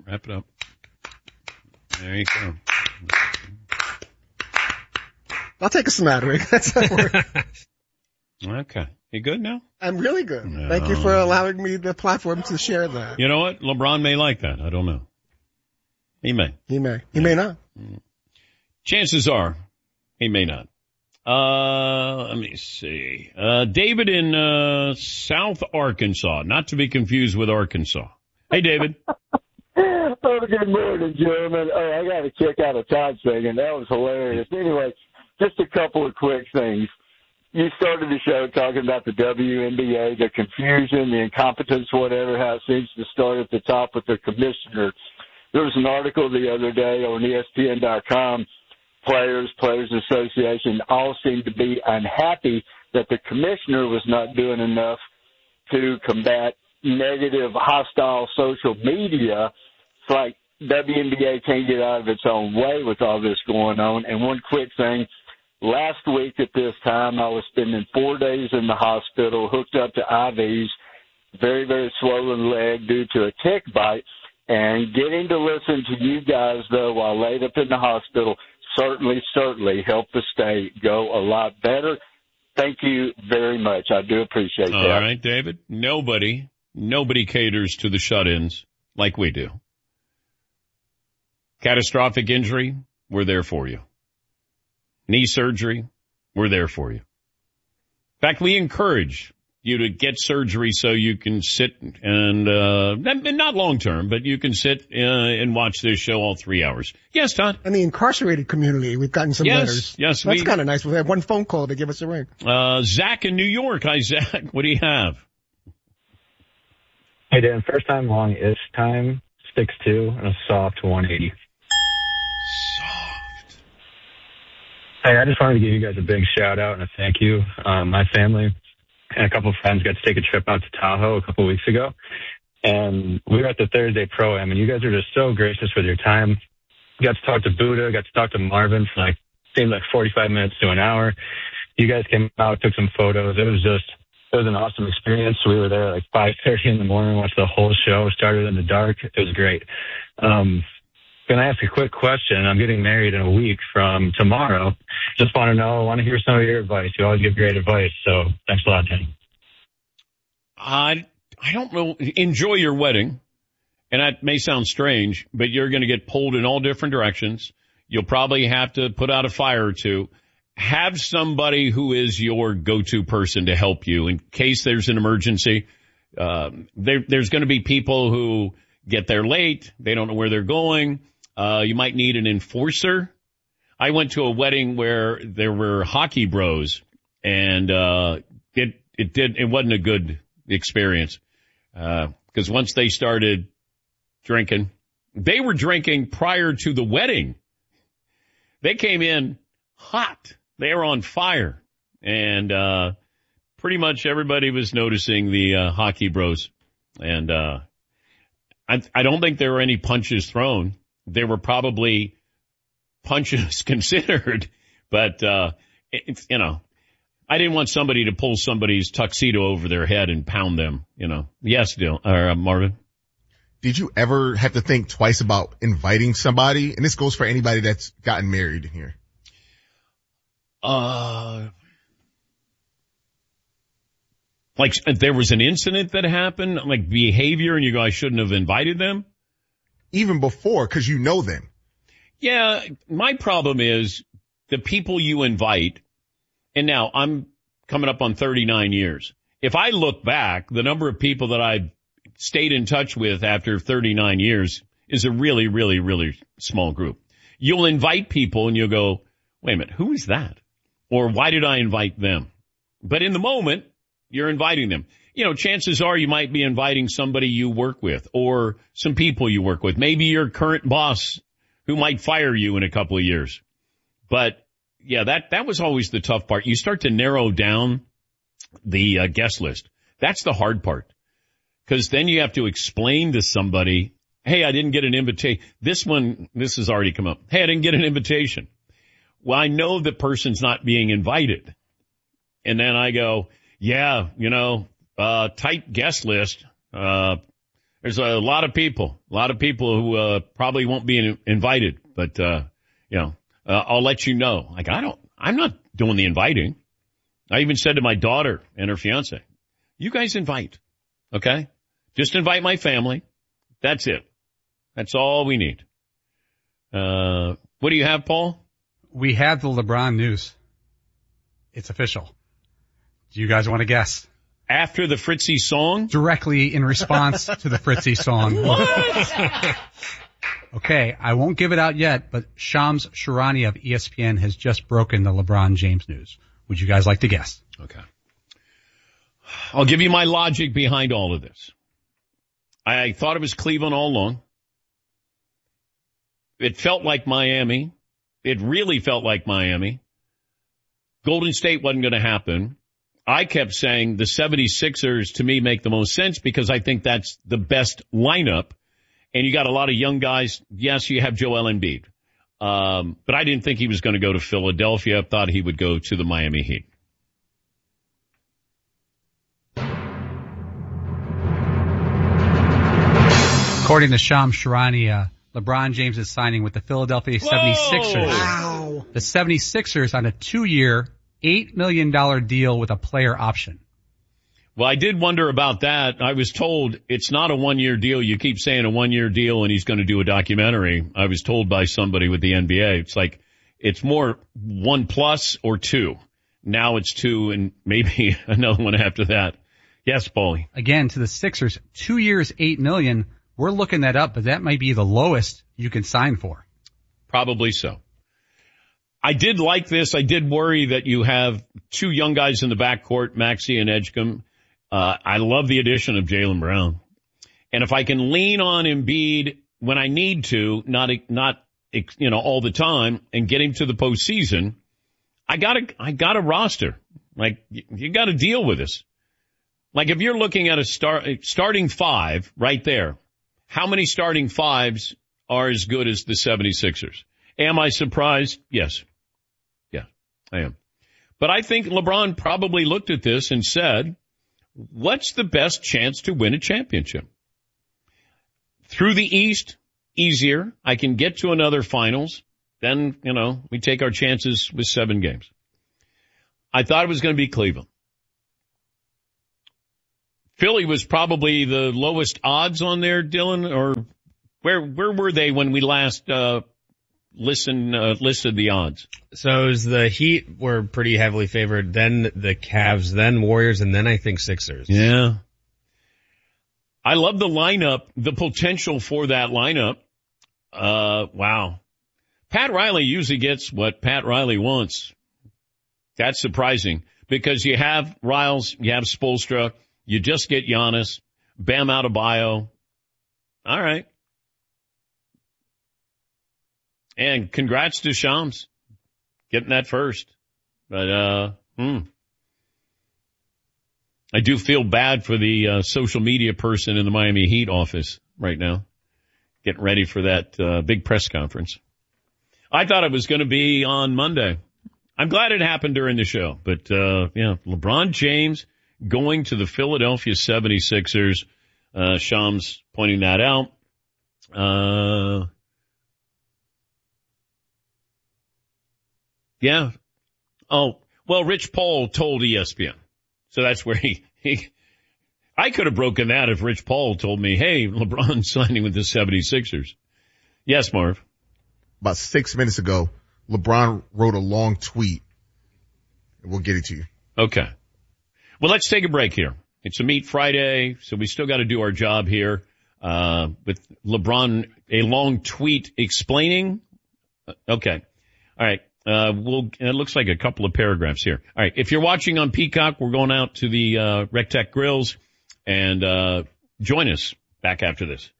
Wrap it up. There you go. I'll take a smattering. That's not work. Okay. You good now? I'm really good. No. Thank you for allowing me the platform to share that. You know what? LeBron may like that. I don't know. He may. He may. He may not. Chances are he may not. Let me see. David in South Arkansas, not to be confused with Arkansas. Hey, David. Oh, good morning, gentlemen. Oh, I got a kick out of Todd singing. That was hilarious. Anyway, just a couple of quick things. You started the show talking about the WNBA, the confusion, the incompetence, whatever, how it seems to start at the top with the commissioner. There was an article the other day on ESPN.com. Players Association all seem to be unhappy that the commissioner was not doing enough to combat negative, hostile social media. It's like WNBA can't get out of its own way with all this going on. And one quick thing, last week at this time, I was spending 4 days in the hospital, hooked up to IVs, very, very swollen leg due to a tick bite. And getting to listen to you guys, though, while laid up in the hospital, certainly helped the state go a lot better. Thank you very much. I do appreciate that. All right, David. Nobody caters to the shut-ins like we do. Catastrophic injury, we're there for you. Knee surgery, we're there for you. In fact, we encourage you to get surgery so you can sit and not long term, but you can sit and watch this show all 3 hours. Yes, Todd. In the incarcerated community, we've gotten some letters. Yes, that's kind of nice. We had one phone call to give us a ring. Zach in New York. Hi, Zach. What do you have? Hey, Dan. First time, long-ish time, 6'2", and a soft 180. Soft. Hey, I just wanted to give you guys a big shout-out and a thank you. My family and a couple of friends got to take a trip out to Tahoe a couple of weeks ago, and we were at the Thursday Pro-Am, and you guys are just so gracious with your time. Got to talk to Buddha, got to talk to Marvin for seemed like 45 minutes to an hour. You guys came out, took some photos. It was an awesome experience. We were there at 5:30 in the morning, watched the whole show, started in the dark. It was great. Can I ask a quick question? I'm getting married in a week from tomorrow. Just want to hear some of your advice. You always give great advice, so thanks a lot, Dan. I don't know. Enjoy your wedding. And that may sound strange, but you're going to get pulled in all different directions. You'll probably have to put out a fire or two. Have somebody who is your go-to person to help you in case there's an emergency. There's going to be people who get there late. They don't know where they're going. You might need an enforcer. I went to a wedding where there were hockey bros, and it wasn't a good experience because once they started drinking, they were drinking prior to the wedding. They came in hot. They were on fire, and pretty much everybody was noticing the hockey bros. And I don't think there were any punches thrown. There were probably punches considered, but, I didn't want somebody to pull somebody's tuxedo over their head and pound them, Yes, Marvin? Did you ever have to think twice about inviting somebody? And this goes for anybody that's gotten married here. Like there was an incident that happened, like behavior, and you go, I shouldn't have invited them? Even before, because you know them. Yeah, my problem is the people you invite, and now I'm coming up on 39 years. If I look back, the number of people that I've stayed in touch with after 39 years is a really, really, really small group. You'll invite people and you'll go, wait a minute, who is that? Or why did I invite them? But in the moment, you're inviting them. Chances are you might be inviting somebody you work with or some people you work with. Maybe your current boss who might fire you in a couple of years. But yeah, that was always the tough part. You start to narrow down the guest list. That's the hard part. Because then you have to explain to somebody, hey, I didn't get an invitation. This has already come up. Hey, I didn't get an invitation. Well, I know the person's not being invited. And then I go, yeah, tight guest list. There's There's a lot of people who probably won't be invited, but I'll let you know. Like I'm not doing the inviting. I even said to my daughter and her fiance, "You guys invite, okay? Just invite my family. That's it. That's all we need." What do you have, Paul? We have the LeBron news. It's official. Do you guys want to guess? After the Fritzy song? Directly in response to the Fritzy song. What? Okay, I won't give it out yet, but Shams Charania of ESPN has just broken the LeBron James news. Would you guys like to guess? Okay. I'll give you my logic behind all of this. I thought it was Cleveland all along. It felt like Miami. It really felt like Miami. Golden State wasn't going to happen. I kept saying the 76ers to me make the most sense because I think that's the best lineup. And you got a lot of young guys. Yes, you have Joel Embiid. But I didn't think he was going to go to Philadelphia. I thought he would go to the Miami Heat. According to Shams Charania, LeBron James is signing with the Philadelphia 76ers. Wow. The 76ers on a 2-year, $8 million deal with a player option. Well, I did wonder about that. I was told it's not a 1-year deal. You keep saying a 1-year deal and he's going to do a documentary. I was told by somebody with the NBA. It's like, it's more 1+ or 2. Now it's 2 and maybe another one after that. Yes, Paulie. Again, to the Sixers, 2 years, $8 million. We're looking that up, but that might be the lowest you can sign for. Probably so. I did like this. I did worry that you have 2 young guys in the backcourt, Maxey and Edgecombe. I love the addition of Jaylen Brown. And if I can lean on Embiid when I need to, not all the time, and get him to the postseason, I got a roster. Like, you got to deal with this. Like, if you're looking at a starting 5 right there, how many starting 5s are as good as the 76ers? Am I surprised? Yes. Yeah, I am. But I think LeBron probably looked at this and said, what's the best chance to win a championship? Through the East, easier. I can get to another finals. Then, we take our chances with 7 games. I thought it was going to be Cleveland. Philly was probably the lowest odds on there, Dylan, or where were they when we last listed the odds? So it was the Heat were pretty heavily favored, then the Cavs, then Warriors, and then I think Sixers. Yeah. I love the lineup, the potential for that lineup. Wow. Pat Riley usually gets what Pat Riley wants. That's surprising because you have Riles, you have Spoelstra, you just get Giannis, Bam Adebayo. All right. And congrats to Shams getting that first. But, I do feel bad for the social media person in the Miami Heat office right now, getting ready for that big press conference. I thought it was going to be on Monday. I'm glad it happened during the show. But, LeBron James going to the Philadelphia 76ers. Shams pointing that out. Yeah. Oh, well, Rich Paul told ESPN. So that's where I could have broken that if Rich Paul told me, hey, LeBron's signing with the 76ers. Yes, Marv. About 6 minutes ago, LeBron wrote a long tweet. We'll get it to you. Okay. Well, let's take a break here. It's a Meat Friday, so we still got to do our job here. With LeBron, a long tweet explaining. Okay. All right. It looks like a couple of paragraphs here. All right. If you're watching on Peacock, we're going out to the Rectech Grills and join us back after this.